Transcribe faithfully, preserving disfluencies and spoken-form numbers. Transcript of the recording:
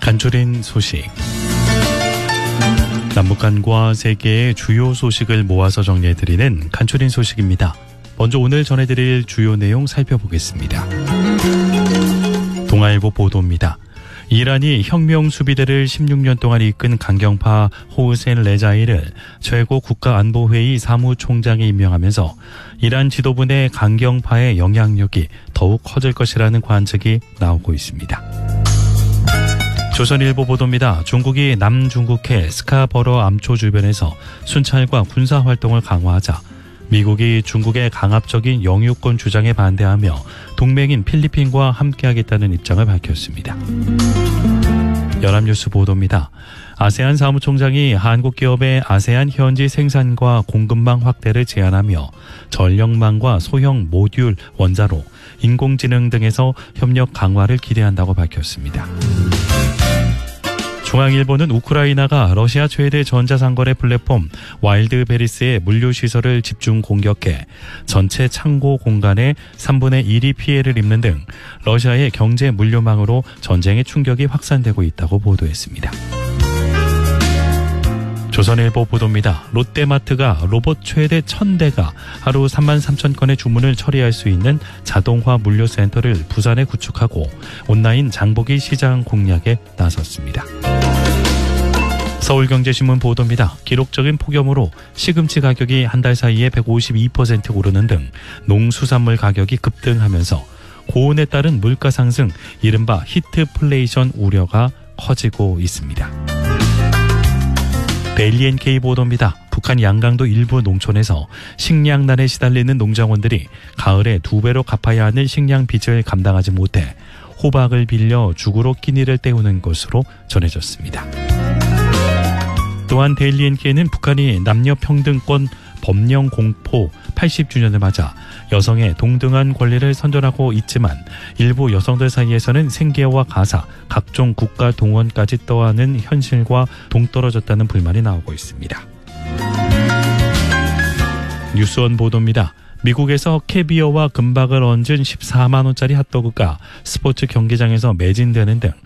간추린 소식. 남북한과 세계의 주요 소식을 모아서 정리해드리는 간추린 소식입니다. 먼저 오늘 전해드릴 주요 내용 살펴보겠습니다. 동아일보 보도입니다. 이란이 혁명 수비대를 십육 년 동안 이끈 강경파 호세인 레자이를 최고 국가안보회의 사무총장에 임명하면서 이란 지도부 내 강경파의 영향력이 더욱 커질 것이라는 관측이 나오고 있습니다. 조선일보 보도입니다. 중국이 남중국해 스카버러 암초 주변에서 순찰과 군사활동을 강화하자 미국이 중국의 강압적인 영유권 주장에 반대하며 동맹인 필리핀과 함께하겠다는 입장을 밝혔습니다. 연합뉴스 보도입니다. 아세안 사무총장이 한국 기업의 아세안 현지 생산과 공급망 확대를 제안하며 전력망과 소형 모듈 원자로, 인공지능 등에서 협력 강화를 기대한다고 밝혔습니다. 중앙일보는 우크라이나가 러시아 최대 전자상거래 플랫폼 와일드베리스의 물류시설을 집중 공격해 전체 창고 공간의 삼분의 일이 피해를 입는 등 러시아의 경제 물류망으로 전쟁의 충격이 확산되고 있다고 보도했습니다. 조선일보 보도입니다. 롯데마트가 로봇 최대 천 대가 하루 삼만 삼천 건의 주문을 처리할 수 있는 자동화 물류센터를 부산에 구축하고 온라인 장보기 시장 공략에 나섰습니다. 서울경제신문 보도입니다. 기록적인 폭염으로 시금치 가격이 한 달 사이에 백오십이 퍼센트 오르는 등 농수산물 가격이 급등하면서 고온에 따른 물가 상승, 이른바 히트플레이션 우려가 커지고 있습니다. 데일리엔케이 보도입니다. 북한 양강도 일부 농촌에서 식량난에 시달리는 농장원들이 가을에 두 배로 갚아야 하는 식량 빚을 감당하지 못해 호박을 빌려 죽으로 끼니를 때우는 것으로 전해졌습니다. 또한 데일리엔케이는 북한이 남녀평등권 법령 공포 팔십 주년을 맞아 여성의 동등한 권리를 선전하고 있지만 일부 여성들 사이에서는 생계와 가사, 각종 국가 동원까지 떠하는 현실과 동떨어졌다는 불만이 나오고 있습니다. 뉴스원 보도입니다. 미국에서 캐비어와 금박을 얹은 십사만 원짜리 핫도그가 스포츠 경기장에서 매진되는 등